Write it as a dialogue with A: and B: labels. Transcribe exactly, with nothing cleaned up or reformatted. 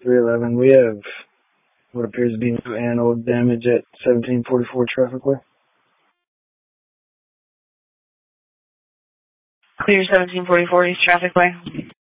A: three eleven. We have what appears to be new and old damage at seventeen forty-four Traffic Way.
B: Clear seventeen forty-four East Traffic Way.